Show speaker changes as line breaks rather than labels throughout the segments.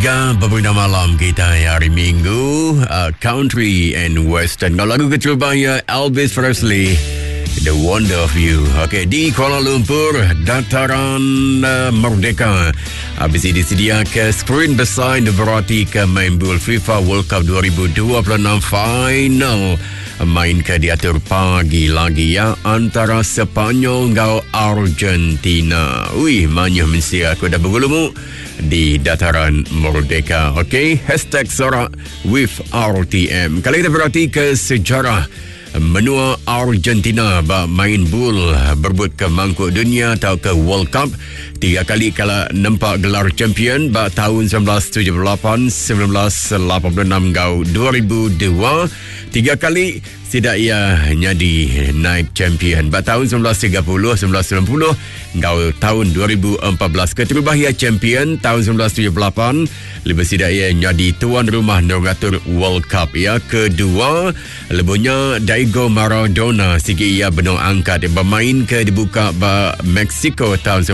Beberapa malam kita hari Minggu Country and Western. Kalau lagu kecubanya Elvis Presley, The Wonder of You. Okey, di Kuala Lumpur, Dataran Merdeka. Habis ini disedia ke skrin besar yang berarti ke main bola FIFA World Cup 2026 final. Main ke diatur pagi lagi ya antara Sepanyol dan Argentina. Manyuh mesti aku dah bergulung di Dataran Merdeka. Okey, hashtag sorak with RTM. Kali kita berarti ke sejarah menua Argentina main bola berebut ke mangkuk dunia atau ke World Cup. 3 kali kalau nampak gelar champion tahun 1978, 1986 dan 2002. 3 kali tidak ia jadi naik champion. Tahun 1930, 1990 dan tahun 2014 keterubah ia champion tahun 1978. Lebih tidak ia jadi tuan rumah negatur World Cup ya. Kedua, lebihnya Diego Maradona sigi ia benung angkat bermain ke dibuka Mexico tahun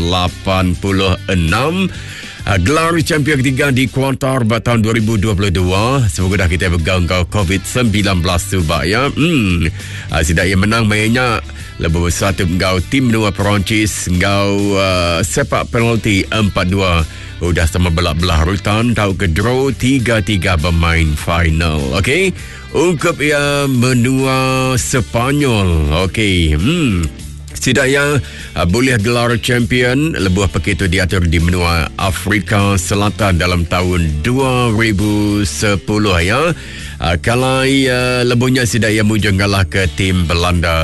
1986. Gelar champion ketiga di Kuantar tahun 2022. Semoga dah kita bergaung kau COVID-19 subak ya. Tidak ia menang mainnya lebih besar tu kau tim menua Perancis kau sepak penalti 4-2. Udah sama belah-belah rutan tahu ke draw 3-3 bermain final. Okey, ungkap ia menua Sepanyol. Okey, setidaknya boleh gelar champion lebuh begitu diatur di benua Afrika Selatan dalam tahun 2010 ya. Kalau lebuhnya setidaknya mujung kalah ke tim Belanda